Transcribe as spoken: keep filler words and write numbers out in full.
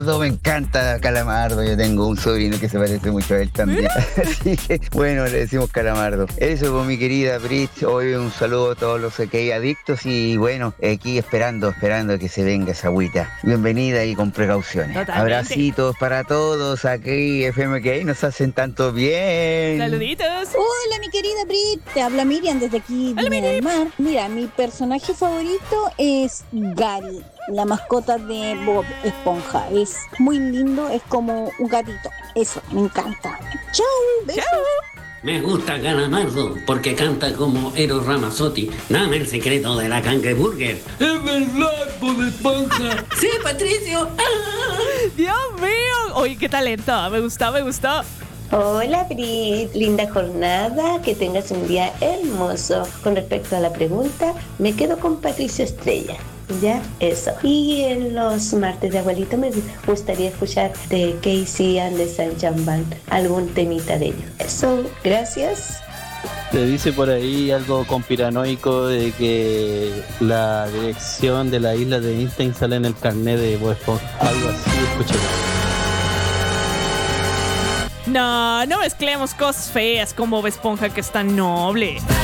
Me encanta Calamardo, yo tengo un sobrino que se parece mucho a él también. Así que, bueno, le decimos Calamardo. Eso, con mi querida Brit, hoy un saludo a todos los que adictos y bueno, aquí esperando, esperando que se venga esa agüita. Bienvenida y con precauciones. Totalmente. Abracitos para todos, aquí F M K nos hacen tanto bien. Saluditos. Hola, mi querida Brit, te habla Miriam desde aquí, Hola, Viña del Mar. Mira, mi personaje favorito es Gary, la mascota de Bob Esponja. Es muy lindo, es como un gatito. Eso, me encanta. Chau, besos. Me gusta Calamardo porque canta como Eros Ramazzotti. Dame el secreto de la cangreburger. Es verdad, Bob Esponja. Sí, Patricio. Dios mío. Oye, qué talento. Me gustó, me gustó. Hola Brit, linda jornada, que tengas un día hermoso. Con respecto a la pregunta, me quedo con Patricio Estrella. Ya, eso. Y en los martes de abuelito me gustaría escuchar de Casey and the Sunshine Band, algún temita de ellos. Eso, gracias. Se dice por ahí algo conspiranoico de que la dirección de la isla de Einstein sale en el carnet de Bob Esponja. Algo así, escuché. No, no mezclemos cosas feas como Bob Esponja, que es tan noble.